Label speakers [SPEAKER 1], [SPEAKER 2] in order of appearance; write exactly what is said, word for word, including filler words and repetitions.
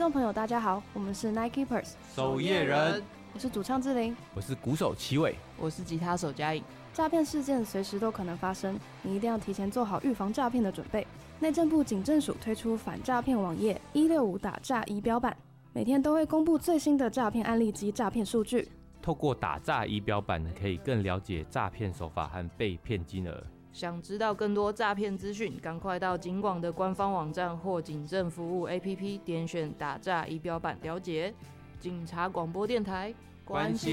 [SPEAKER 1] 众朋友大家好，我们是 Night Keepers
[SPEAKER 2] 守夜人，
[SPEAKER 1] 我是主唱志玲，
[SPEAKER 2] 我是鼓手齐伟，
[SPEAKER 3] 我是吉他手嘉颖。
[SPEAKER 1] 诈骗事件随时都可能发生，你一定要提前做好预防诈骗的准备。内政部警政署推出反诈骗网页一六五打诈仪表板，每天都会公布最新的诈骗案例及诈骗数据。
[SPEAKER 2] 透过打诈仪表板，可以更了解诈骗手法和被骗金额。
[SPEAKER 3] 想知道更多诈骗资讯，赶快到警广的官方网站或警政服务 A P P 点选打诈仪表板了解。警察广播电台，
[SPEAKER 2] 关心